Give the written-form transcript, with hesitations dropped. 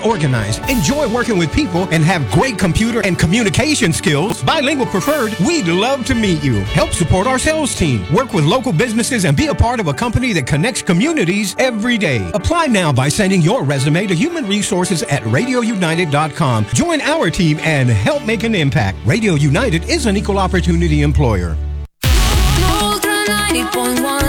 organized, enjoy working with people, and have great computer and communication skills, Bilingual Preferred, we'd love to meet you. Help support our sales team, work with local businesses, and be a part of a company that connects communities every day. Apply now by sending your resume to Human Resources at RadioUnited.com. Join our team and help make an impact. Radio United is an equal opportunity employer. 90.1